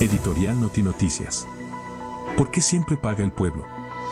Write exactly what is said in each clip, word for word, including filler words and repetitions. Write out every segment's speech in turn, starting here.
Editorial Notinoticias. ¿Por qué siempre paga el pueblo?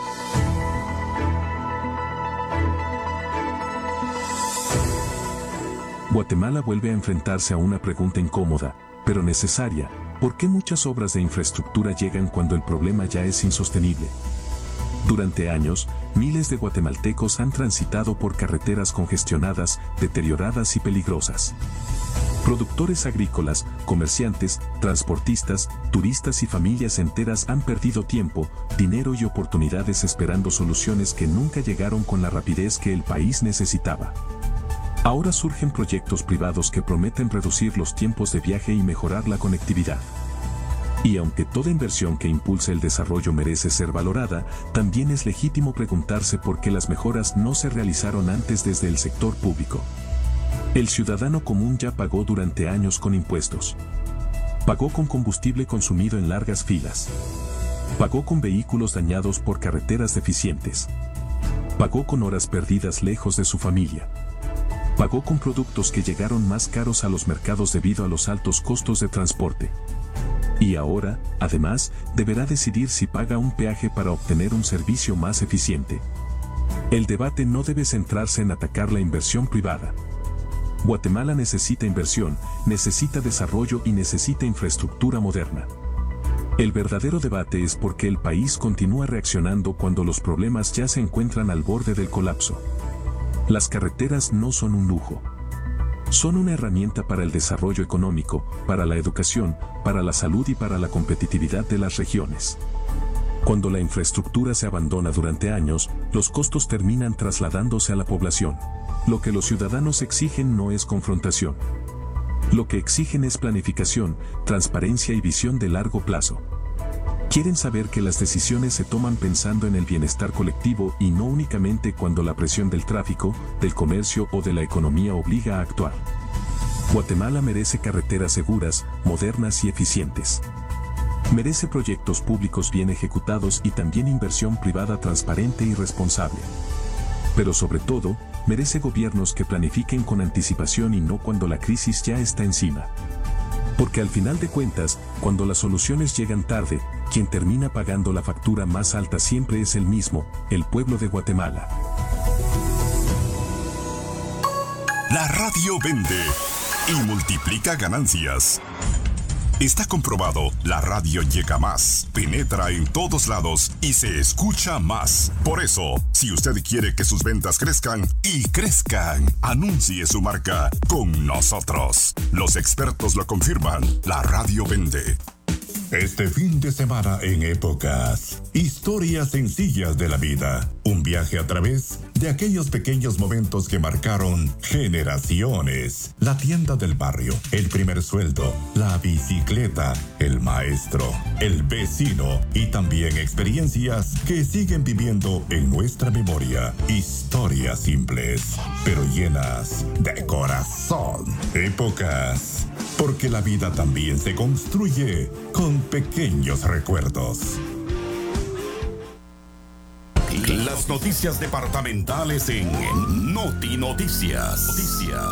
Guatemala vuelve a enfrentarse a una pregunta incómoda, pero necesaria. ¿Por qué muchas obras de infraestructura llegan cuando el problema ya es insostenible? Durante años, miles de guatemaltecos han transitado por carreteras congestionadas, deterioradas y peligrosas. Productores agrícolas, comerciantes, transportistas, turistas y familias enteras han perdido tiempo, dinero y oportunidades esperando soluciones que nunca llegaron con la rapidez que el país necesitaba. Ahora surgen proyectos privados que prometen reducir los tiempos de viaje y mejorar la conectividad. Y aunque toda inversión que impulse el desarrollo merece ser valorada, también es legítimo preguntarse por qué las mejoras no se realizaron antes desde el sector público. El ciudadano común ya pagó durante años con impuestos. Pagó con combustible consumido en largas filas. Pagó con vehículos dañados por carreteras deficientes. Pagó con horas perdidas lejos de su familia. Pagó con productos que llegaron más caros a los mercados debido a los altos costos de transporte. Y ahora, además, deberá decidir si paga un peaje para obtener un servicio más eficiente. El debate no debe centrarse en atacar la inversión privada. Guatemala necesita inversión, necesita desarrollo y necesita infraestructura moderna. El verdadero debate es por qué el país continúa reaccionando cuando los problemas ya se encuentran al borde del colapso. Las carreteras no son un lujo. Son una herramienta para el desarrollo económico, para la educación, para la salud y para la competitividad de las regiones. Cuando la infraestructura se abandona durante años, los costos terminan trasladándose a la población. Lo que los ciudadanos exigen no es confrontación. Lo que exigen es planificación, transparencia y visión de largo plazo. Quieren saber que las decisiones se toman pensando en el bienestar colectivo y no únicamente cuando la presión del tráfico, del comercio o de la economía obliga a actuar. Guatemala merece carreteras seguras, modernas y eficientes. Merece proyectos públicos bien ejecutados y también inversión privada transparente y responsable. Pero sobre todo, merece gobiernos que planifiquen con anticipación y no cuando la crisis ya está encima. Porque al final de cuentas, cuando las soluciones llegan tarde, quien termina pagando la factura más alta siempre es el mismo, el pueblo de Guatemala. La radio vende y multiplica ganancias. Está comprobado, la radio llega más, penetra en todos lados y se escucha más. Por eso, si usted quiere que sus ventas crezcan y crezcan, anuncie su marca con nosotros. Los expertos lo confirman, la radio vende. Este fin de semana en Épocas, historias sencillas de la vida. Un viaje a través de aquellos pequeños momentos que marcaron generaciones. La tienda del barrio, el primer sueldo, la bicicleta, el maestro, el vecino y también experiencias que siguen viviendo en nuestra memoria. Historias simples, pero llenas de corazón. Épocas, porque la vida también se construye con pequeños recuerdos. Las noticias departamentales en Noti Noticias. Noticias.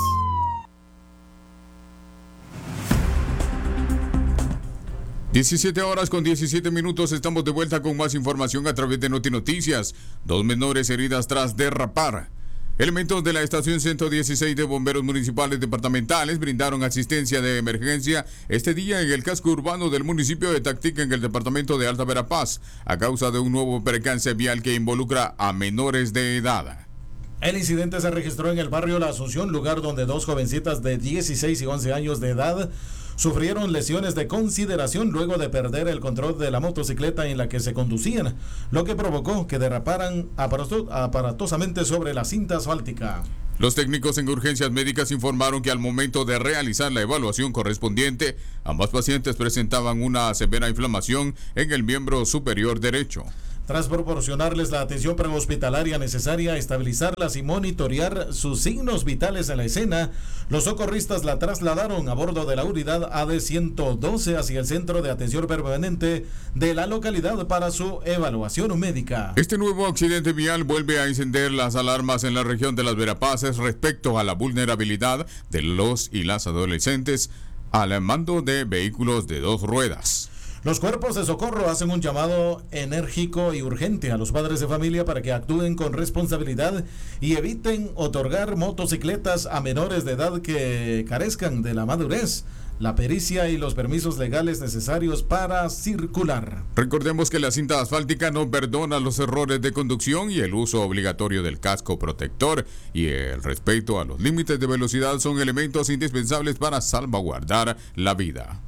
diecisiete horas con diecisiete minutos, estamos de vuelta con más información a través de Noti Noticias. Dos menores heridas tras derrapar. Elementos de la estación ciento dieciséis de bomberos municipales departamentales brindaron asistencia de emergencia este día en el casco urbano del municipio de Tactica, en el departamento de Alta Verapaz, a causa de un nuevo percance vial que involucra a menores de edad. El incidente se registró en el barrio La Asunción, lugar donde dos jovencitas de dieciséis y once años de edad sufrieron lesiones de consideración luego de perder el control de la motocicleta en la que se conducían, lo que provocó que derraparan aparatosamente sobre la cinta asfáltica. Los técnicos en urgencias médicas informaron que al momento de realizar la evaluación correspondiente, ambas pacientes presentaban una severa inflamación en el miembro superior derecho. Tras proporcionarles la atención prehospitalaria necesaria, estabilizarlas y monitorear sus signos vitales en la escena, los socorristas la trasladaron a bordo de la unidad A D ciento doce hacia el centro de atención permanente de la localidad para su evaluación médica. Este nuevo accidente vial vuelve a encender las alarmas en la región de Las Verapaces respecto a la vulnerabilidad de los y las adolescentes al mando de vehículos de dos ruedas. Los cuerpos de socorro hacen un llamado enérgico y urgente a los padres de familia para que actúen con responsabilidad y eviten otorgar motocicletas a menores de edad que carezcan de la madurez, la pericia y los permisos legales necesarios para circular. Recordemos que la cinta asfáltica no perdona los errores de conducción y el uso obligatorio del casco protector y el respeto a los límites de velocidad son elementos indispensables para salvaguardar la vida.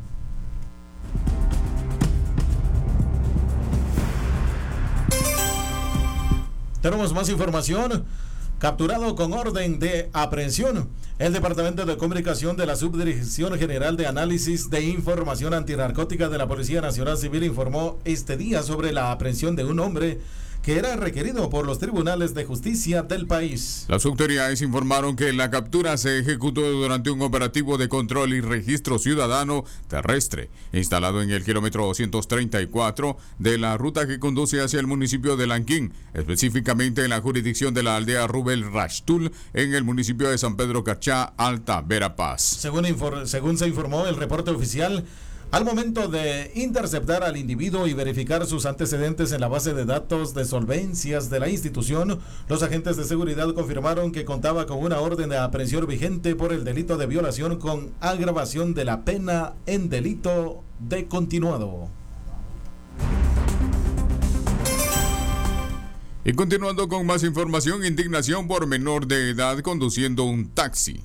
Tenemos más información. Capturado con orden de aprehensión, el Departamento de Comunicación de la Subdirección General de Análisis de Información Antinarcótica de la Policía Nacional Civil informó este día sobre la aprehensión de un hombre que era requerido por los tribunales de justicia del país. Las autoridades informaron que la captura se ejecutó durante un operativo de control y registro ciudadano terrestre, instalado en el kilómetro doscientos treinta y cuatro de la ruta que conduce hacia el municipio de Lanquín, específicamente en la jurisdicción de la aldea Rubel Rashtul, en el municipio de San Pedro Carchá, Alta Verapaz. Según, infor- según se informó el reporte oficial, al momento de interceptar al individuo y verificar sus antecedentes en la base de datos de solvencias de la institución, los agentes de seguridad confirmaron que contaba con una orden de aprehensión vigente por el delito de violación con agravación de la pena en delito de continuado. Y continuando con más información, indignación por menor de edad conduciendo un taxi.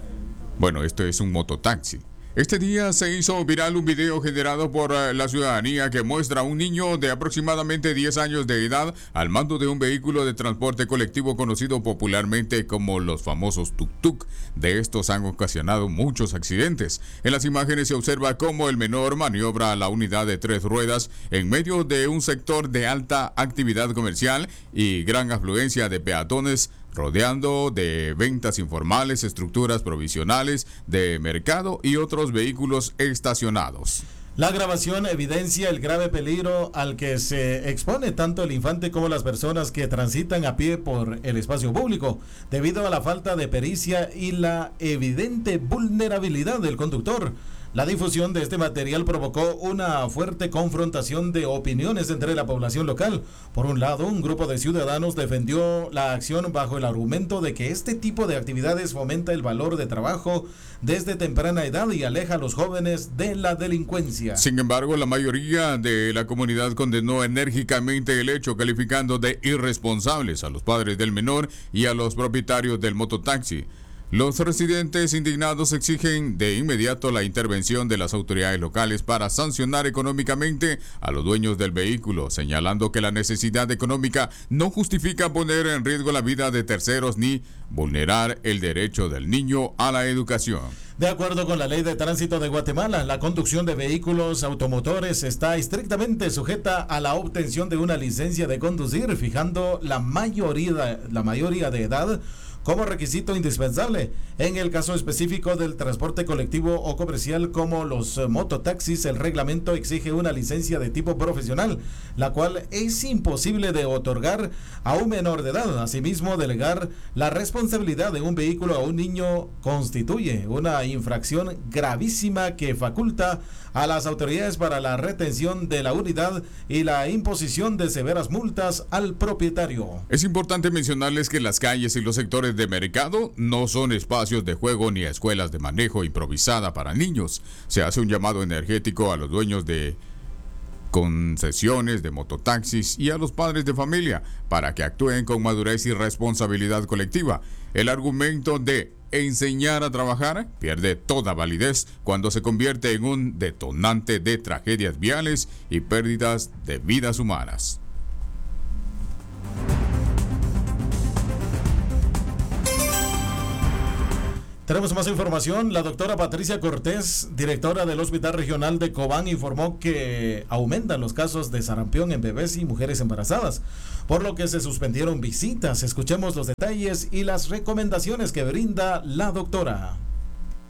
Bueno, esto es un mototaxi. Este día se hizo viral un video generado por la ciudadanía que muestra a un niño de aproximadamente diez años de edad al mando de un vehículo de transporte colectivo conocido popularmente como los famosos tuk-tuk. De estos han ocasionado muchos accidentes. En las imágenes se observa cómo el menor maniobra la unidad de tres ruedas en medio de un sector de alta actividad comercial y gran afluencia de peatones, rodeando de ventas informales, estructuras provisionales de mercado y otros vehículos estacionados. La grabación evidencia el grave peligro al que se expone tanto el infante como las personas que transitan a pie por el espacio público, debido a la falta de pericia y la evidente vulnerabilidad del conductor. La difusión de este material provocó una fuerte confrontación de opiniones entre la población local. Por un lado, un grupo de ciudadanos defendió la acción bajo el argumento de que este tipo de actividades fomenta el valor de trabajo desde temprana edad y aleja a los jóvenes de la delincuencia. Sin embargo, la mayoría de la comunidad condenó enérgicamente el hecho, calificando de irresponsables a los padres del menor y a los propietarios del mototaxi. Los residentes indignados exigen de inmediato la intervención de las autoridades locales para sancionar económicamente a los dueños del vehículo, señalando que la necesidad económica no justifica poner en riesgo la vida de terceros ni vulnerar el derecho del niño a la educación. De acuerdo con la Ley de Tránsito de Guatemala, la conducción de vehículos automotores está estrictamente sujeta a la obtención de una licencia de conducir, fijando la mayoría, la mayoría de edad como requisito indispensable. En el caso específico del transporte colectivo o comercial como los eh, mototaxis, el reglamento exige una licencia de tipo profesional, la cual es imposible de otorgar a un menor de edad. Asimismo, delegar la responsabilidad de un vehículo a un niño constituye una infracción gravísima que faculta a las autoridades para la retención de la unidad y la imposición de severas multas al propietario. Es importante mencionarles que las calles y los sectores de mercado no son espacios de juego ni escuelas de manejo improvisada para niños. Se hace un llamado energético a los dueños de concesiones de mototaxis y a los padres de familia para que actúen con madurez y responsabilidad colectiva. El argumento de enseñar a trabajar pierde toda validez cuando se convierte en un detonante de tragedias viales y pérdidas de vidas humanas. Tenemos más información. La doctora Patricia Cortés, directora del Hospital Regional de Cobán, informó que aumentan los casos de sarampión en bebés y mujeres embarazadas, por lo que se suspendieron visitas. Escuchemos los detalles y las recomendaciones que brinda la doctora.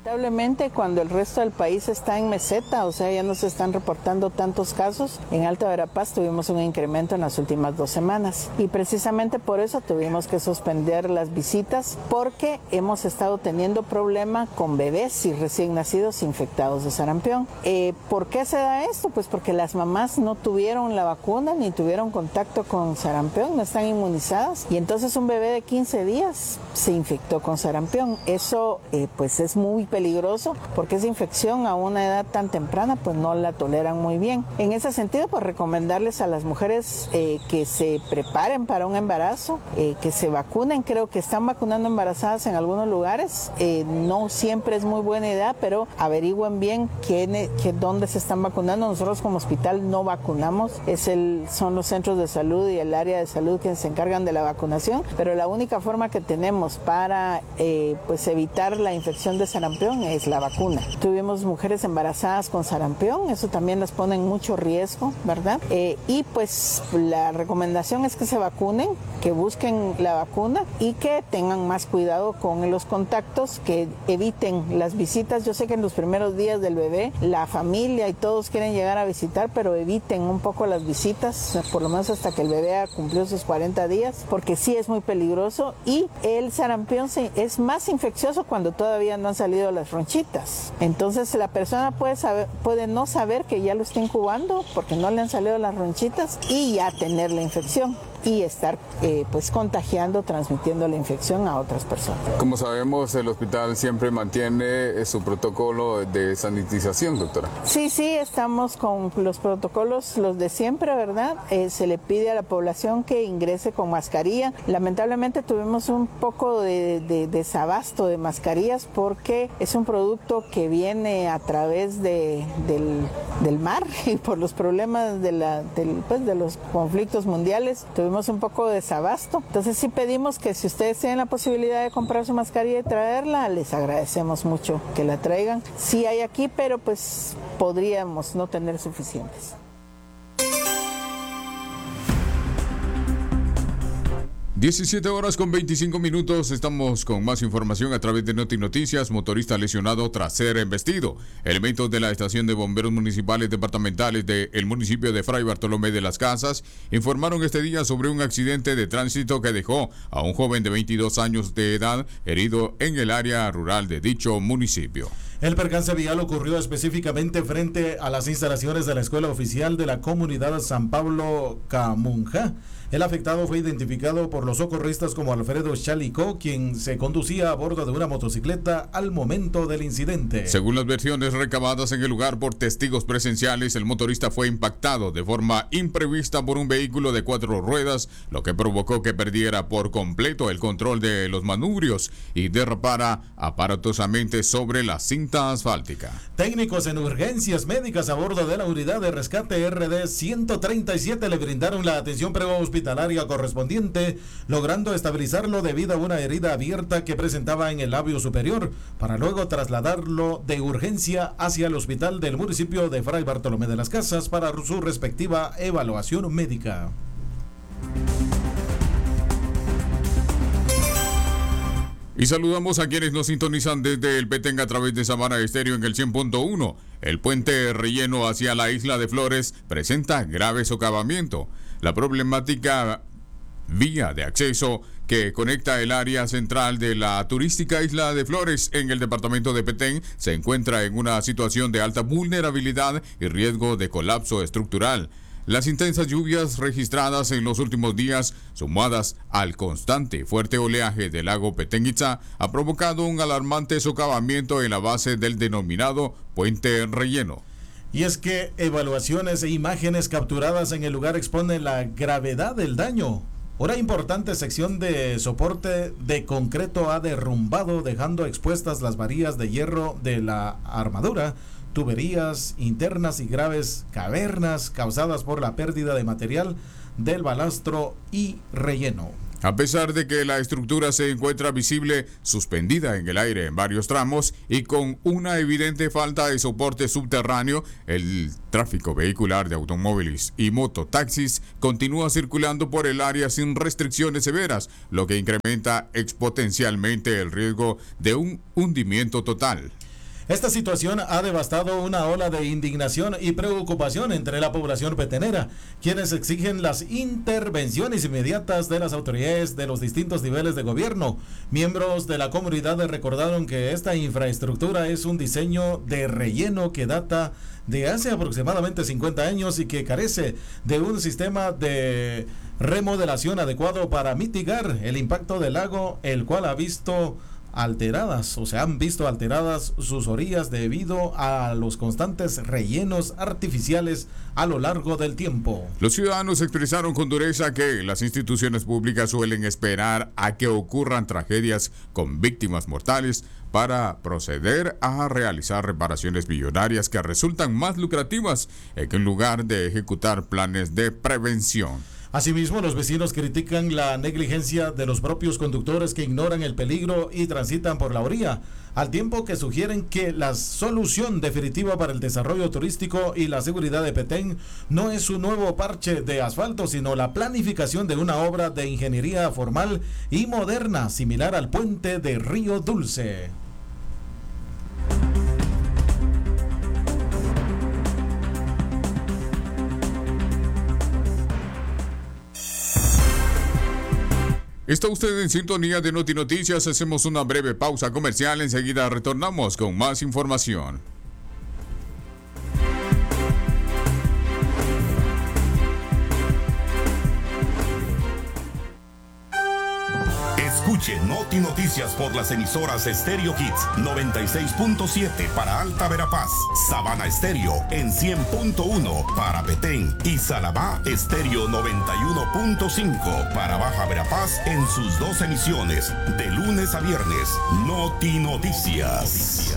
Lamentablemente, cuando el resto del país está en meseta, o sea, ya no se están reportando tantos casos, en Alto Verapaz tuvimos un incremento en las últimas dos semanas y precisamente por eso tuvimos que suspender las visitas porque hemos estado teniendo problema con bebés y recién nacidos infectados de sarampión. Eh, ¿Por qué se da esto? Pues porque las mamás no tuvieron la vacuna ni tuvieron contacto con sarampión, no están inmunizadas y entonces un bebé de quince días se infectó con sarampión. Eso eh, pues es muy muy peligroso porque esa infección a una edad tan temprana pues no la toleran muy bien. En ese sentido pues recomendarles a las mujeres eh, que se preparen para un embarazo, eh, que se vacunen. Creo que están vacunando embarazadas en algunos lugares, eh, no siempre es muy buena idea, pero averigüen bien quién, qué, dónde se están vacunando. Nosotros como hospital no vacunamos, es el, son los centros de salud y el área de salud que se encargan de la vacunación, pero la única forma que tenemos para eh, pues evitar la infección de sarampión es la vacuna. Tuvimos mujeres embarazadas con sarampión, eso también las pone en mucho riesgo, ¿verdad? Eh, y pues la recomendación es que se vacunen, que busquen la vacuna y que tengan más cuidado con los contactos, que eviten las visitas. Yo sé que en los primeros días del bebé la familia y todos quieren llegar a visitar, pero eviten un poco las visitas, por lo menos hasta que el bebé cumplió sus cuarenta días, porque sí es muy peligroso y el sarampión es más infeccioso cuando todavía no han salido las ronchitas. Entonces la persona puede saber, puede no saber que ya lo está incubando porque no le han salido las ronchitas y ya tener la infección y estar eh, pues contagiando, transmitiendo la infección a otras personas. Como sabemos, el hospital siempre mantiene su protocolo de sanitización, doctora. Sí, sí, estamos con los protocolos, los de siempre, ¿verdad? Eh, se le pide a la población que ingrese con mascarilla. Lamentablemente tuvimos un poco de, de desabasto de mascarillas porque es un producto que viene a través de, del, del mar y por los problemas de, la, del, pues, de los conflictos mundiales. Tuvimos un poco de desabasto. Entonces sí pedimos que si ustedes tienen la posibilidad de comprar su mascarilla y traerla, les agradecemos mucho que la traigan. Sí hay aquí, pero pues podríamos no tener suficientes. diecisiete horas con veinticinco minutos, estamos con más información a través de Noti Noticias. Motorista lesionado tras ser embestido. Elementos de la estación de bomberos municipales departamentales del municipio de Fray Bartolomé de las Casas informaron este día sobre un accidente de tránsito que dejó a un joven de veintidós años de edad herido en el área rural de dicho municipio. El percance vial ocurrió específicamente frente a las instalaciones de la Escuela Oficial de la Comunidad San Pablo Camunja. El afectado fue identificado por los socorristas como Alfredo Chalicó, quien se conducía a bordo de una motocicleta al momento del incidente. Según las versiones recabadas en el lugar por testigos presenciales, el motorista fue impactado de forma imprevista por un vehículo de cuatro ruedas, lo que provocó que perdiera por completo el control de los manubrios y derrapara aparatosamente sobre la cinta asfáltica. Técnicos en urgencias médicas a bordo de la unidad de rescate R D ciento treinta y siete le brindaron la atención prehospitalaria correspondiente, logrando estabilizarlo debido a una herida abierta que presentaba en el labio superior, para luego trasladarlo de urgencia hacia el hospital del municipio de Fray Bartolomé de las Casas para su respectiva evaluación médica. Y saludamos a quienes nos sintonizan desde el Petén a través de Sabana Estéreo en el cien punto uno. El puente relleno hacia la isla de Flores presenta grave socavamiento. La problemática vía de acceso que conecta el área central de la turística isla de Flores en el departamento de Petén se encuentra en una situación de alta vulnerabilidad y riesgo de colapso estructural. Las intensas lluvias registradas en los últimos días, sumadas al constante y fuerte oleaje del lago Petén-Itzá, ha provocado un alarmante socavamiento en la base del denominado puente relleno. Y es que evaluaciones e imágenes capturadas en el lugar exponen la gravedad del daño. Una importante sección de soporte de concreto ha derrumbado, dejando expuestas las varillas de hierro de la armadura, tuberías internas y graves cavernas causadas por la pérdida de material del balastro y relleno. A pesar de que la estructura se encuentra visible suspendida en el aire en varios tramos y con una evidente falta de soporte subterráneo, el tráfico vehicular de automóviles y mototaxis continúa circulando por el área sin restricciones severas, lo que incrementa exponencialmente el riesgo de un hundimiento total. Esta situación ha devastado una ola de indignación y preocupación entre la población petenera, quienes exigen las intervenciones inmediatas de las autoridades de los distintos niveles de gobierno. Miembros de la comunidad recordaron que esta infraestructura es un diseño de relleno que data de hace aproximadamente cincuenta años y que carece de un sistema de remodelación adecuado para mitigar el impacto del lago, el cual ha visto alteradas o se han visto alteradas sus orillas debido a los constantes rellenos artificiales a lo largo del tiempo. Los ciudadanos expresaron con dureza que las instituciones públicas suelen esperar a que ocurran tragedias con víctimas mortales para proceder a realizar reparaciones millonarias que resultan más lucrativas en lugar de ejecutar planes de prevención. Asimismo, los vecinos critican la negligencia de los propios conductores que ignoran el peligro y transitan por la orilla, al tiempo que sugieren que la solución definitiva para el desarrollo turístico y la seguridad de Petén no es un nuevo parche de asfalto, sino la planificación de una obra de ingeniería formal y moderna, similar al puente de Río Dulce. Está usted en sintonía de Noti Noticias. Hacemos una breve pausa comercial. Enseguida retornamos con más información. Escuche Noti Noticias por las emisoras Stereo Hits noventa y seis punto siete para Alta Verapaz, Sabana Estéreo en cien punto uno para Petén y Salabá Estéreo noventa y uno punto cinco para Baja Verapaz en sus dos emisiones de lunes a viernes. Noti Noticias.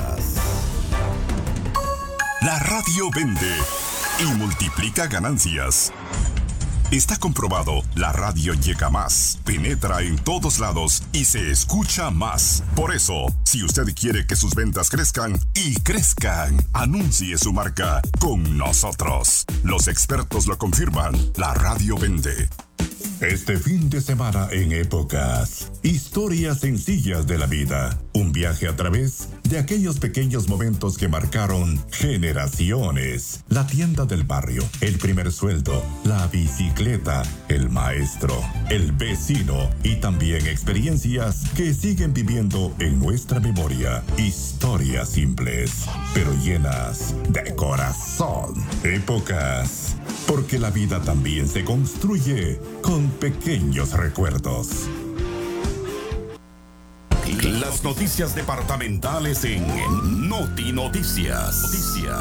La radio vende y multiplica ganancias. Está comprobado, la radio llega más, penetra en todos lados y se escucha más. Por eso, si usted quiere que sus ventas crezcan y crezcan, anuncie su marca con nosotros. Los expertos lo confirman, la radio vende. Este fin de semana en Épocas, historias sencillas de la vida, un viaje a través de aquellos pequeños momentos que marcaron generaciones. La tienda del barrio, el primer sueldo, la bicicleta, el maestro, el vecino y también experiencias que siguen viviendo en nuestra memoria. Historias simples, pero llenas de corazón. Épocas, porque la vida también se construye con pequeños recuerdos. Las noticias departamentales en Noti Noticias. Noticias.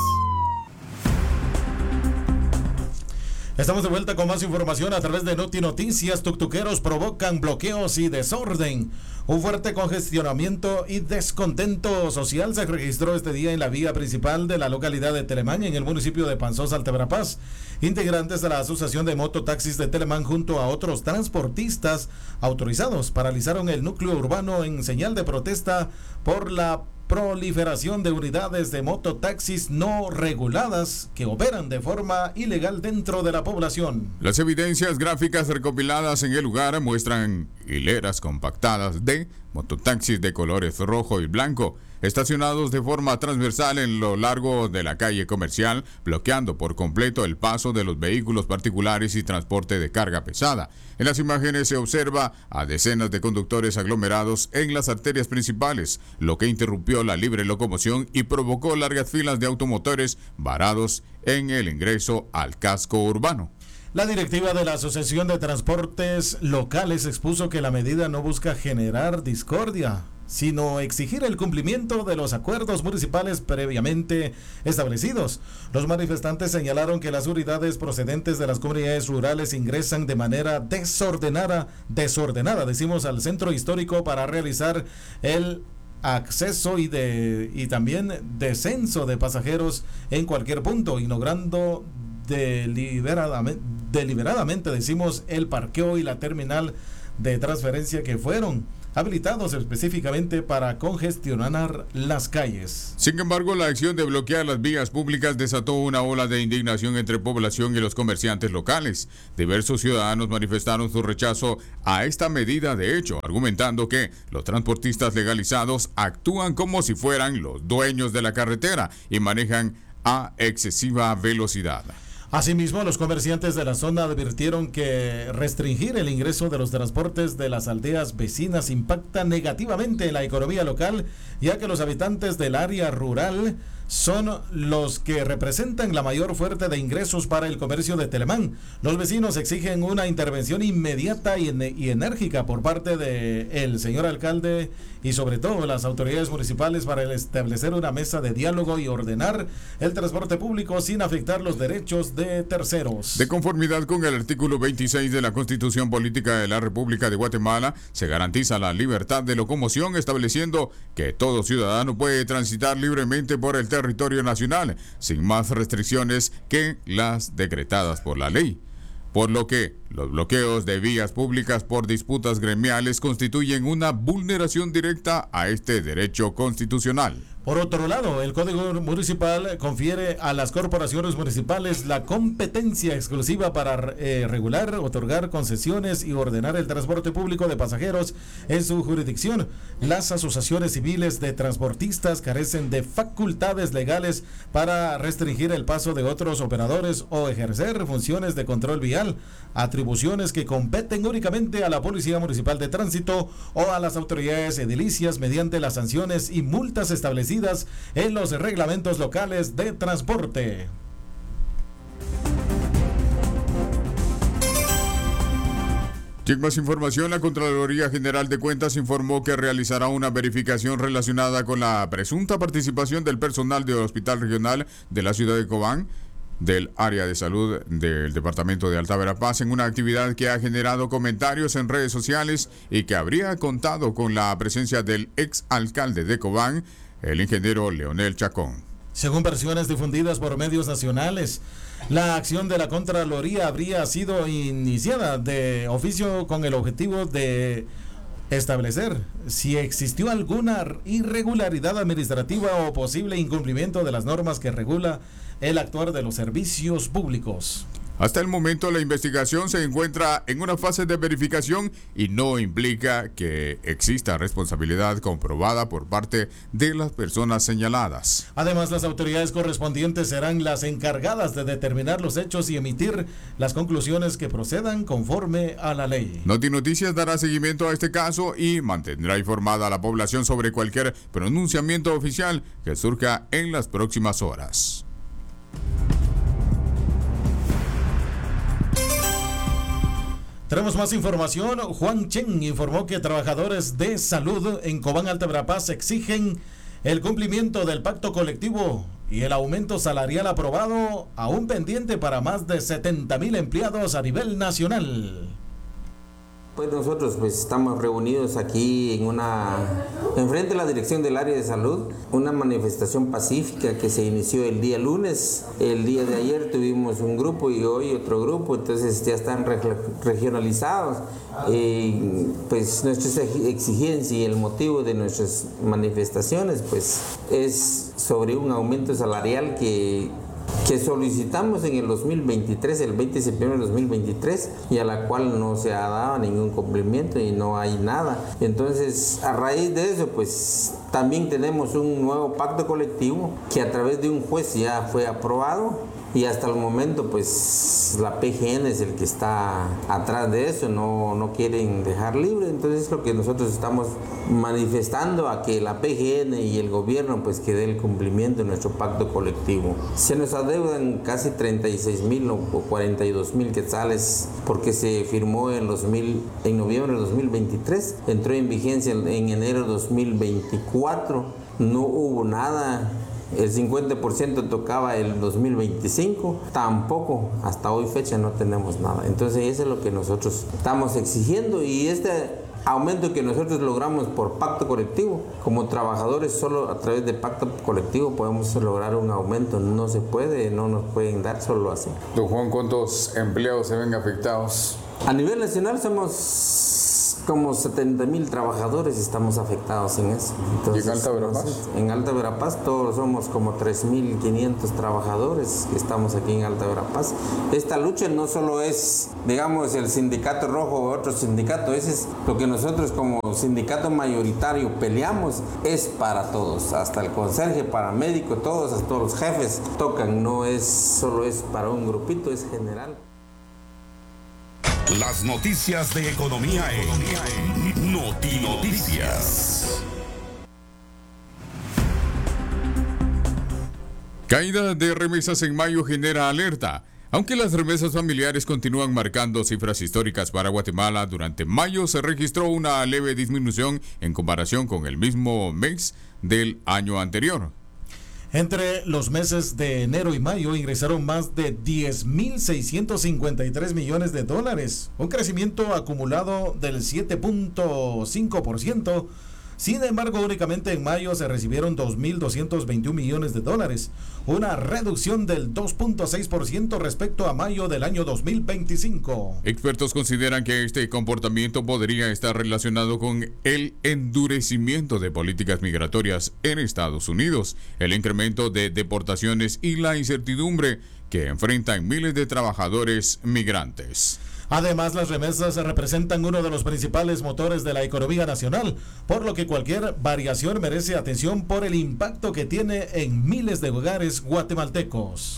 Estamos de vuelta con más información a través de Noti Noticias. Tuctuqueros provocan bloqueos y desorden. Un fuerte congestionamiento y descontento social se registró este día en la vía principal de la localidad de Telemán, en el municipio de Panzós, Alta Verapaz. Integrantes de la Asociación de Mototaxis de Telemán junto a otros transportistas autorizados paralizaron el núcleo urbano en señal de protesta por la proliferación de unidades de mototaxis no reguladas que operan de forma ilegal dentro de la población. Las evidencias gráficas recopiladas en el lugar muestran hileras compactadas de mototaxis de colores rojo y blanco, estacionados de forma transversal en lo largo de la calle comercial, bloqueando por completo el paso de los vehículos particulares y transporte de carga pesada. En las imágenes se observa a decenas de conductores aglomerados en las arterias principales, lo que interrumpió la libre locomoción y provocó largas filas de automotores varados en el ingreso al casco urbano. La directiva de la Asociación de Transportes Locales expuso que la medida no busca generar discordia, sino exigir el cumplimiento de los acuerdos municipales previamente establecidos. Los manifestantes señalaron que las unidades procedentes de las comunidades rurales ingresan de manera desordenada, desordenada, decimos, al centro histórico para realizar el acceso y de y también descenso de pasajeros en cualquier punto, ignorando deliberadamente, deliberadamente decimos, el parqueo y la terminal de transferencia que fueron habilitados específicamente para congestionar las calles. Sin embargo, la acción de bloquear las vías públicas desató una ola de indignación entre población y los comerciantes locales. Diversos ciudadanos manifestaron su rechazo a esta medida de hecho, argumentando que los transportistas legalizados actúan como si fueran los dueños de la carretera y manejan a excesiva velocidad. Asimismo, los comerciantes de la zona advirtieron que restringir el ingreso de los transportes de las aldeas vecinas impacta negativamente en la economía local, ya que los habitantes del área rural son los que representan la mayor fuente de ingresos para el comercio de Telemán. Los vecinos exigen una intervención inmediata y, y enérgica por parte del señor alcalde y sobre todo las autoridades municipales para establecer una mesa de diálogo y ordenar el transporte público sin afectar los derechos de terceros. De conformidad con el artículo veintiséis de la Constitución Política de la República de Guatemala, se garantiza la libertad de locomoción, estableciendo que todo ciudadano puede transitar libremente por el territorio nacional, sin más restricciones que las decretadas por la ley. Por lo que los bloqueos de vías públicas por disputas gremiales constituyen una vulneración directa a este derecho constitucional. Por otro lado, el Código Municipal confiere a las corporaciones municipales la competencia exclusiva para eh, regular, otorgar concesiones y ordenar el transporte público de pasajeros en su jurisdicción. Las asociaciones civiles de transportistas carecen de facultades legales para restringir el paso de otros operadores o ejercer funciones de control vial, atribuciones que competen únicamente a la Policía Municipal de Tránsito o a las autoridades edilicias mediante las sanciones y multas establecidas en los reglamentos locales de transporte. Sin más información, la Contraloría General de Cuentas informó que realizará una verificación relacionada con la presunta participación del personal del Hospital Regional de la ciudad de Cobán, del área de salud del departamento de Alta Verapaz, en una actividad que ha generado comentarios en redes sociales y que habría contado con la presencia del ex alcalde de Cobán, el ingeniero Leonel Chacón. Según versiones difundidas por medios nacionales, la acción de la Contraloría habría sido iniciada de oficio con el objetivo de establecer si existió alguna irregularidad administrativa o posible incumplimiento de las normas que regula el actuar de los servicios públicos. Hasta el momento, la investigación se encuentra en una fase de verificación y no implica que exista responsabilidad comprobada por parte de las personas señaladas. Además, las autoridades correspondientes serán las encargadas de determinar los hechos y emitir las conclusiones que procedan conforme a la ley. Notinoticias dará seguimiento a este caso y mantendrá informada a la población sobre cualquier pronunciamiento oficial que surja en las próximas horas. Tenemos más información. Juan Chen informó que trabajadores de salud en Cobán Alta Verapaz exigen el cumplimiento del pacto colectivo y el aumento salarial aprobado, aún pendiente para más de setenta mil empleados a nivel nacional. Pues nosotros pues estamos reunidos aquí en una, enfrente de la dirección del área de salud, una manifestación pacífica que se inició el día lunes. El día de ayer tuvimos un grupo y hoy otro grupo, entonces ya están reg- regionalizados. Eh, pues nuestra exigencia y el motivo de nuestras manifestaciones pues es sobre un aumento salarial que que solicitamos en el dos mil veintitrés, el veinte de septiembre de dos mil veintitrés, y a la cual no se ha dado ningún cumplimiento y no hay nada. Entonces, a raíz de eso, pues también tenemos un nuevo pacto colectivo que a través de un juez ya fue aprobado. Y hasta el momento, pues, la P G N es el que está atrás de eso, no, no quieren dejar libre. Entonces, es lo que nosotros estamos manifestando, a que la P G N y el gobierno, pues, que dé el cumplimiento de nuestro pacto colectivo. Se nos adeudan casi treinta y seis mil o cuarenta y dos mil quetzales, porque se firmó en, dos mil, en noviembre de dos mil veintitrés, entró en vigencia en, en enero de dos mil veinticuatro, no hubo nada. El cincuenta por ciento tocaba el dos mil veinticinco, tampoco, hasta hoy fecha no tenemos nada. Entonces eso es lo que nosotros estamos exigiendo, y este aumento que nosotros logramos por pacto colectivo, como trabajadores solo a través de pacto colectivo podemos lograr un aumento, no se puede, no nos pueden dar solo así. Don Juan, ¿cuántos empleados se ven afectados? A nivel nacional somos como setenta mil trabajadores estamos afectados en eso. Entonces, ¿Y en Alta Verapaz? En Alta Verapaz todos somos como tres mil quinientos trabajadores que estamos aquí en Alta Verapaz. Esta lucha no solo es, digamos, el sindicato rojo o otro sindicato, ese es lo que nosotros como sindicato mayoritario peleamos, es para todos, hasta el conserje, paramédico, todos, hasta todos los jefes tocan, no es solo es para un grupito, es general. Las noticias de economía en Noti Noticias. Caída de remesas en mayo genera alerta. Aunque las remesas familiares continúan marcando cifras históricas para Guatemala, durante mayo se registró una leve disminución en comparación con el mismo mes del año anterior. Entre los meses de enero y mayo ingresaron más de diez mil seiscientos cincuenta y tres millones de dólares, un crecimiento acumulado del siete punto cinco por ciento. Sin embargo, únicamente en mayo se recibieron dos mil doscientos veintiún millones de dólares, una reducción del dos punto seis por ciento respecto a mayo del año dos mil veinticinco. Expertos consideran que este comportamiento podría estar relacionado con el endurecimiento de políticas migratorias en Estados Unidos, el incremento de deportaciones y la incertidumbre que enfrentan miles de trabajadores migrantes. Además, las remesas representan uno de los principales motores de la economía nacional, por lo que cualquier variación merece atención por el impacto que tiene en miles de hogares guatemaltecos.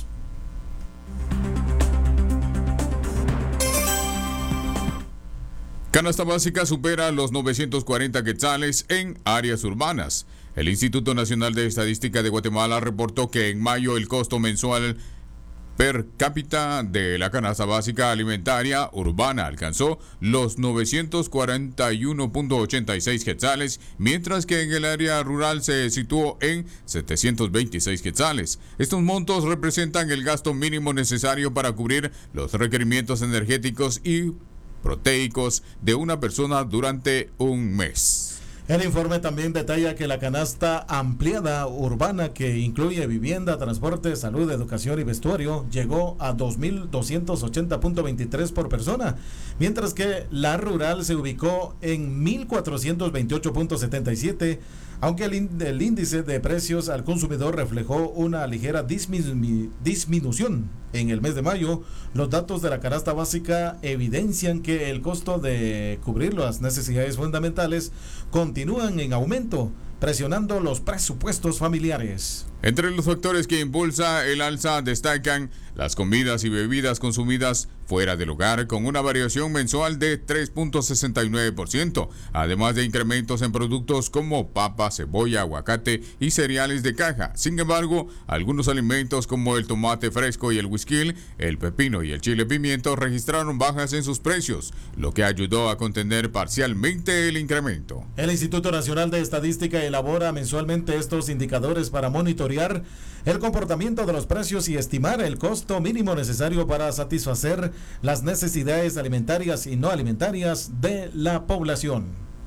Canasta básica supera los novecientos cuarenta quetzales en áreas urbanas. El Instituto Nacional de Estadística de Guatemala reportó que en mayo el costo mensual per cápita de la canasta básica alimentaria urbana alcanzó los novecientos cuarenta y uno punto ochenta y seis quetzales, mientras que en el área rural se situó en setecientos veintiséis quetzales. Estos montos representan el gasto mínimo necesario para cubrir los requerimientos energéticos y proteicos de una persona durante un mes. El informe también detalla que la canasta ampliada urbana, que incluye vivienda, transporte, salud, educación y vestuario, llegó a dos mil doscientos ochenta punto veintitrés por persona, mientras que la rural se ubicó en mil cuatrocientos veintiocho punto setenta y siete, aunque el, in- el índice de precios al consumidor reflejó una ligera disminu- disminución. En el mes de mayo, los datos de la canasta básica evidencian que el costo de cubrir las necesidades fundamentales continúan en aumento, presionando los presupuestos familiares. Entre los factores que impulsa el alza destacan las comidas y bebidas consumidas fuera del hogar, con una variación mensual de tres punto sesenta y nueve por ciento, además de incrementos en productos como papa, cebolla, aguacate y cereales de caja. Sin embargo, algunos alimentos como el tomate fresco y el whisky, el pepino y el chile pimiento registraron bajas en sus precios, lo que ayudó a contener parcialmente el incremento. El Instituto Nacional de Estadística elabora mensualmente estos indicadores para monitorear el comportamiento de los precios y estimar el costo mínimo necesario para satisfacer las necesidades alimentarias y no alimentarias de la población.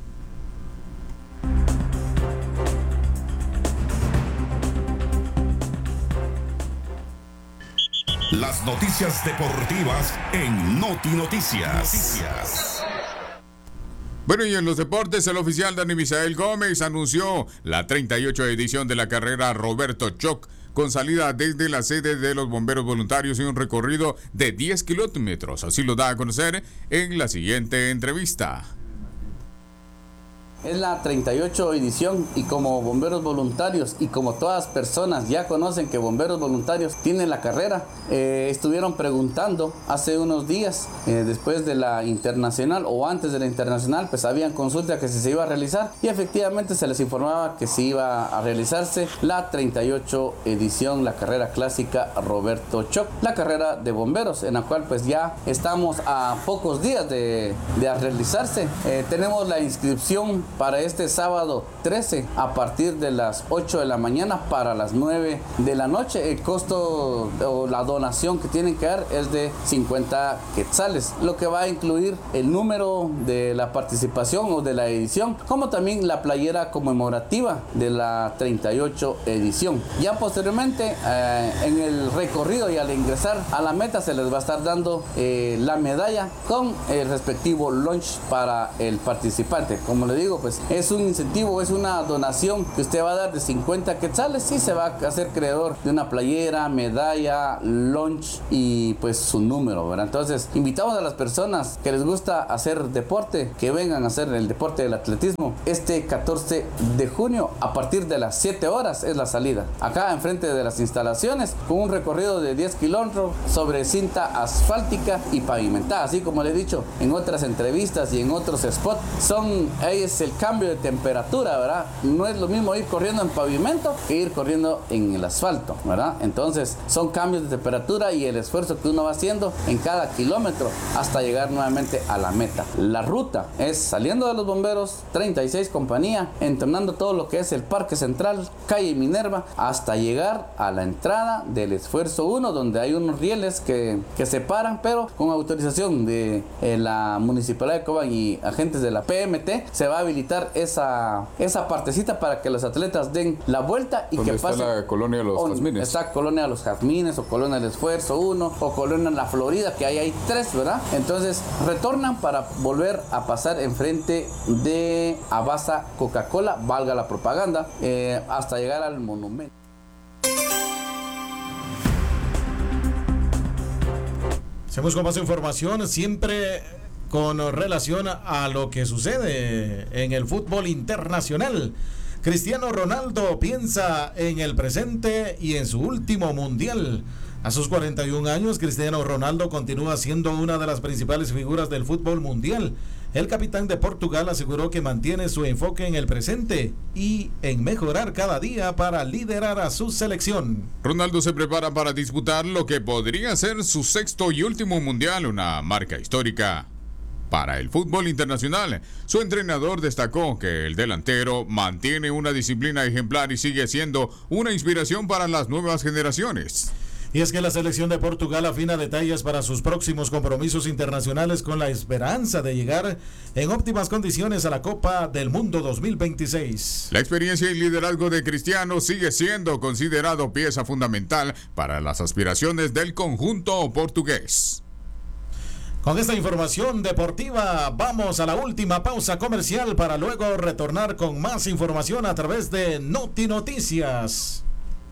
Las noticias deportivas en Noti Noticias. Bueno, y en los deportes, el oficial Dani Misael Gómez anunció la treinta y ocho edición de la carrera Roberto Choc, con salida desde la sede de los bomberos voluntarios y un recorrido de diez kilómetros. Así lo da a conocer en la siguiente entrevista. Es la treinta y ocho edición y como bomberos voluntarios y como todas las personas ya conocen que bomberos voluntarios tienen la carrera, eh, estuvieron preguntando hace unos días, eh, después de la internacional o antes de la internacional, pues habían consultas que si se iba a realizar y efectivamente se les informaba que se iba a realizarse la treinta y ocho edición, la carrera clásica Roberto Choc, la carrera de bomberos, en la cual pues ya estamos a pocos días de, de realizarse. Eh, tenemos la inscripción para este sábado trece a partir de las ocho de la mañana para las nueve de la noche. El costo o la donación que tienen que dar es de cincuenta quetzales, lo que va a incluir el número de la participación o de la edición, como también la playera conmemorativa de la treinta y ocho edición. Ya posteriormente eh, en el recorrido y al ingresar a la meta se les va a estar dando eh, la medalla con el respectivo lunch para el participante. Como le digo, pues es un incentivo, es una donación que usted va a dar de cincuenta quetzales y se va a hacer creador de una playera, medalla, lunch y pues su número, ¿verdad? Entonces invitamos a las personas que les gusta hacer deporte que vengan a hacer el deporte del atletismo este catorce de junio a partir de las siete horas es la salida. Acá enfrente de las instalaciones con un recorrido de diez kilómetros sobre cinta asfáltica y pavimentada. Así como le he dicho en otras entrevistas y en otros spots, son, ahí es el cambio de temperatura, ¿verdad? No es lo mismo ir corriendo en pavimento que ir corriendo en el asfalto, ¿verdad? Entonces son cambios de temperatura y el esfuerzo que uno va haciendo en cada kilómetro hasta llegar nuevamente a la meta. La ruta es saliendo de los bomberos, treinta y seis compañía, entrenando todo lo que es el Parque Central, calle Minerva, hasta llegar a la entrada del esfuerzo uno, donde hay unos rieles que, que separan, pero con autorización de eh, la Municipalidad de Cobán y agentes de la P M T, se va a habilitar esa, esa partecita para que los atletas den la vuelta y que pasen. ¿Dónde está la colonia de los o, Jazmines? Está Colonia de los Jazmines o Colonia del Esfuerzo uno o Colonia La Florida, que ahí hay tres, ¿verdad? Entonces retornan para volver a pasar enfrente de Abasa Coca-Cola, valga la propaganda, eh, hasta llegar al monumento. Seguimos con más información, siempre con relación a lo que sucede en el fútbol internacional. Cristiano Ronaldo piensa en el presente y en su último mundial. A sus cuarenta y un años, Cristiano Ronaldo continúa siendo una de las principales figuras del fútbol mundial. El capitán de Portugal aseguró que mantiene su enfoque en el presente y en mejorar cada día para liderar a su selección. Ronaldo se prepara para disputar lo que podría ser su sexto y último mundial, una marca histórica para el fútbol internacional. Su entrenador destacó que el delantero mantiene una disciplina ejemplar y sigue siendo una inspiración para las nuevas generaciones. Y es que la selección de Portugal afina detalles para sus próximos compromisos internacionales con la esperanza de llegar en óptimas condiciones a la Copa del Mundo dos mil veintiséis. La experiencia y liderazgo de Cristiano sigue siendo considerado pieza fundamental para las aspiraciones del conjunto portugués. Con esta información deportiva vamos a la última pausa comercial para luego retornar con más información a través de Noti Noticias.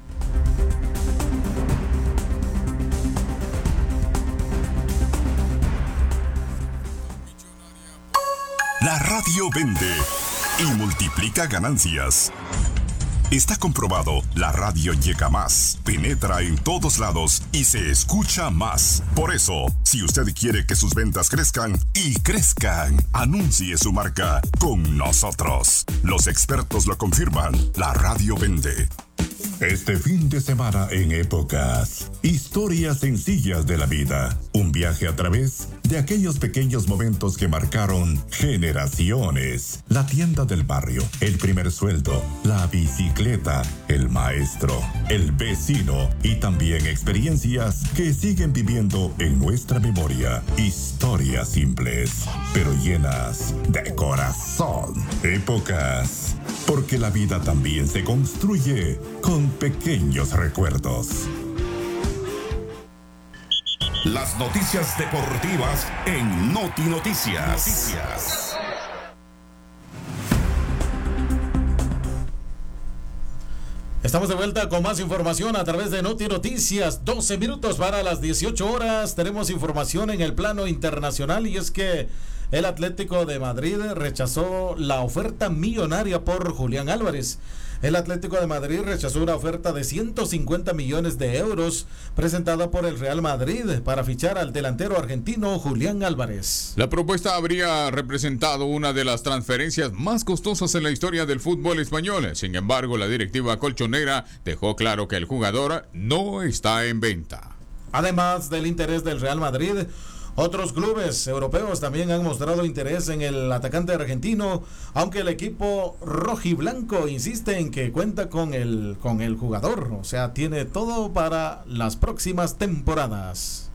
La radio vende y multiplica ganancias. Está comprobado, la radio llega más, penetra en todos lados y se escucha más. Por eso, si usted quiere que sus ventas crezcan y crezcan, anuncie su marca con nosotros. Los expertos lo confirman, la radio vende. Este fin de semana en Épocas, historias sencillas de la vida, un viaje a través de aquellos pequeños momentos que marcaron generaciones. La tienda del barrio, el primer sueldo, la bicicleta, el maestro, el vecino y también experiencias que siguen viviendo en nuestra memoria. Historias simples, pero llenas de corazón. Épocas, porque la vida también se construye con pequeños recuerdos. Las noticias deportivas en Noti Noticias. Noticias. Estamos de vuelta con más información a través de Noti Noticias. doce minutos para las dieciocho horas. Tenemos información en el plano internacional y es que el Atlético de Madrid rechazó la oferta millonaria por Julián Álvarez. El Atlético de Madrid rechazó una oferta de ciento cincuenta millones de euros presentada por el Real Madrid para fichar al delantero argentino Julián Álvarez. La propuesta habría representado una de las transferencias más costosas en la historia del fútbol español. Sin embargo, la directiva colchonera dejó claro que el jugador no está en venta. Además del interés del Real Madrid, Otros clubes europeos también han mostrado interés en el atacante argentino, aunque el equipo rojiblanco insiste en que cuenta con el, con el jugador, o sea, tiene todo para las próximas temporadas.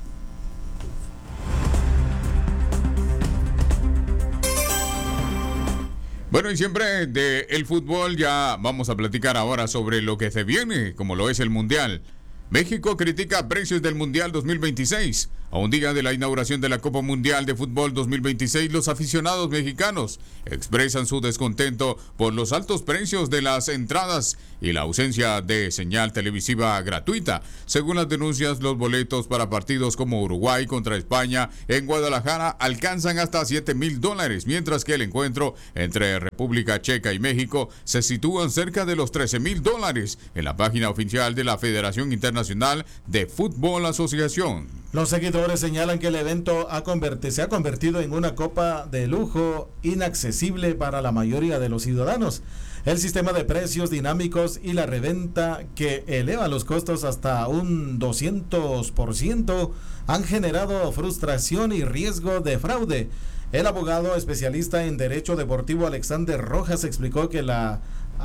Bueno, y siempre del fútbol ya vamos a platicar ahora sobre lo que se viene, como lo es el Mundial. México critica precios del Mundial dos mil veintiséis. A un día de la inauguración de la Copa Mundial de Fútbol dos mil veintiséis, los aficionados mexicanos expresan su descontento por los altos precios de las entradas y la ausencia de señal televisiva gratuita. Según las denuncias, los boletos para partidos como Uruguay contra España en Guadalajara alcanzan hasta siete mil dólares, mientras que el encuentro entre República Checa y México se sitúan cerca de los trece mil dólares en la página oficial de la Federación Internacional de Fútbol Asociación. Los seguidores señalan que el evento ha converti- se ha convertido en una copa de lujo inaccesible para la mayoría de los ciudadanos. El sistema de precios dinámicos y la reventa, que eleva los costos hasta un doscientos por ciento, han generado frustración y riesgo de fraude. El abogado especialista en Derecho Deportivo Alexander Rojas explicó que la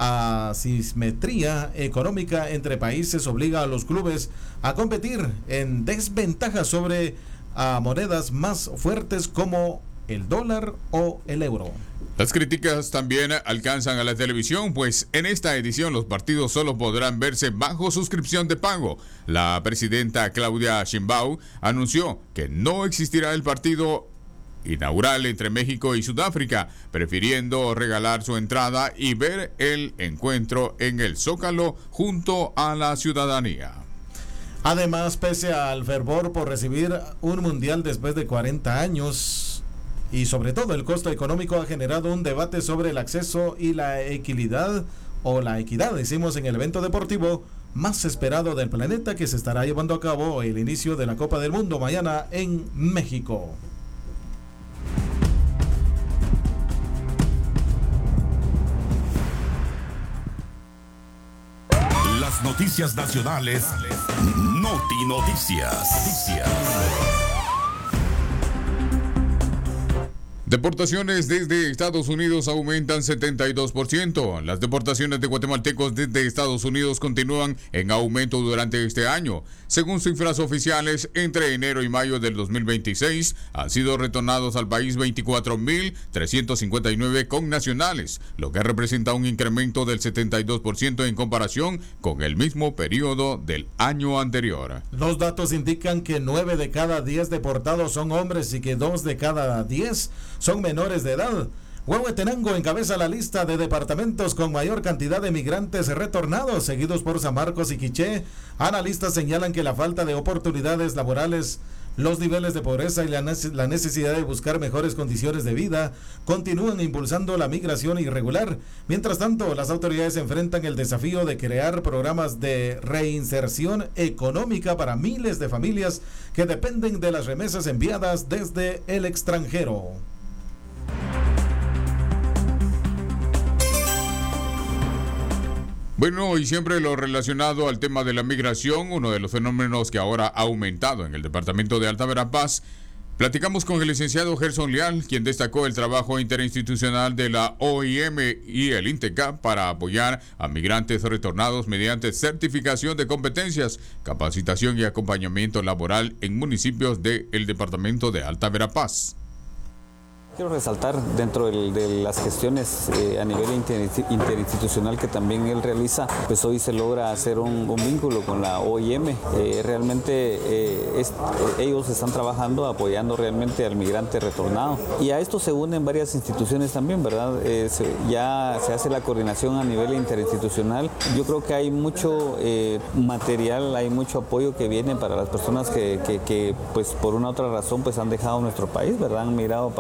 asimetría económica entre países obliga a los clubes a competir en desventaja sobre a monedas más fuertes como el dólar o el euro. Las críticas también alcanzan a la televisión, pues en esta edición los partidos solo podrán verse bajo suscripción de pago. La presidenta Claudia Sheinbaum anunció que no existirá el partido inaugural entre México y Sudáfrica, prefiriendo regalar su entrada y ver el encuentro en el Zócalo junto a la ciudadanía. Además, pese al fervor por recibir un mundial después de cuarenta años y sobre todo el costo económico, ha generado un debate sobre el acceso y la equidad o la equidad, decimos, en el evento deportivo más esperado del planeta, que se estará llevando a cabo el inicio de la Copa del Mundo mañana en México. Las noticias nacionales. Noti Noticias. Noticias. Deportaciones desde Estados Unidos aumentan setenta y dos por ciento. Las deportaciones de guatemaltecos desde Estados Unidos continúan en aumento durante este año. Según cifras oficiales, entre enero y mayo del dos mil veintiséis han sido retornados al país veinticuatro mil trescientos cincuenta y nueve connacionales, lo que representa un incremento del setenta y dos por ciento en comparación con el mismo periodo del año anterior. Los datos indican que nueve de cada diez deportados son hombres y que dos de cada diez son menores de edad. Huehuetenango encabeza la lista de departamentos con mayor cantidad de migrantes retornados, seguidos por San Marcos y Quiché. Analistas señalan que la falta de oportunidades laborales, los niveles de pobreza y la necesidad de buscar mejores condiciones de vida continúan impulsando la migración irregular. Mientras tanto, las autoridades enfrentan el desafío de crear programas de reinserción económica para miles de familias que dependen de las remesas enviadas desde el extranjero. Bueno, y siempre lo relacionado al tema de la migración, uno de los fenómenos que ahora ha aumentado en el departamento de Alta Verapaz. Platicamos con el licenciado Gerson Leal, quien destacó el trabajo interinstitucional de la O I M y el INTECAP para apoyar a migrantes retornados mediante certificación de competencias, capacitación y acompañamiento laboral en municipios del departamento de Alta Verapaz. Quiero resaltar dentro de, de las gestiones eh, a nivel inter, interinstitucional que también él realiza, pues hoy se logra hacer un, un vínculo con la O I M. Eh, realmente eh, es, eh, ellos están trabajando apoyando realmente al migrante retornado. Y a esto se unen varias instituciones también, ¿verdad? Eh, se, ya se hace la coordinación a nivel interinstitucional. Yo creo que hay mucho eh, material, hay mucho apoyo que viene para las personas que, que, que pues por una u otra razón pues han dejado nuestro país, ¿verdad? Han migrado para, para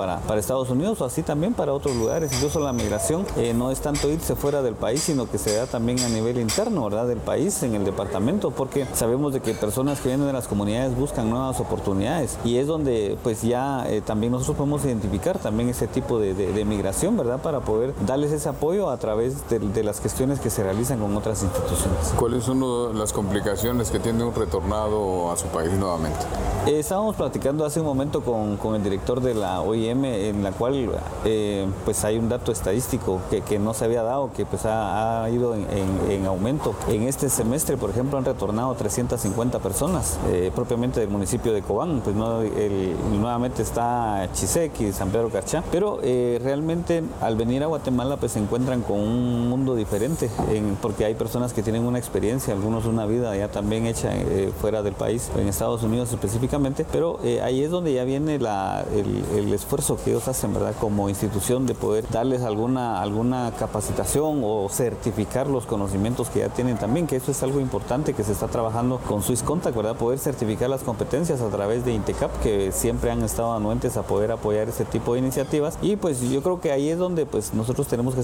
Estados Unidos o así también para otros lugares. Incluso la migración eh, no es tanto irse fuera del país, sino que se da también a nivel interno, ¿verdad?, del país, en el departamento, porque sabemos de que personas que vienen de las comunidades buscan nuevas oportunidades y es donde pues ya eh, también nosotros podemos identificar también ese tipo de, de, de migración, ¿verdad?, para poder darles ese apoyo a través de, de las gestiones que se realizan con otras instituciones. ¿Cuáles son las complicaciones que tiene un retornado a su país nuevamente? Eh, estábamos platicando hace un momento con, con el director de la O I M, en la cual eh, pues hay un dato estadístico que, que no se había dado, que pues ha, ha ido en, en, en aumento. En este semestre, por ejemplo, han retornado trescientas cincuenta personas, eh, propiamente del municipio de Cobán, pues no, el, nuevamente está Chisec y San Pedro Carchá, pero eh, realmente al venir a Guatemala pues se encuentran con un mundo diferente, en, porque hay personas que tienen una experiencia, algunos una vida ya también hecha eh, fuera del país, en Estados Unidos específicamente, pero eh, ahí es donde ya viene la, el, el esfuerzo que ellos hacen, ¿verdad?, como institución de poder darles alguna, alguna capacitación o certificar los conocimientos que ya tienen también, que eso es algo importante que se está trabajando con Swiss Contact, ¿verdad?, poder certificar las competencias a través de INTECAP, que siempre han estado anuentes a poder apoyar este tipo de iniciativas, y pues yo creo que ahí es donde pues nosotros tenemos que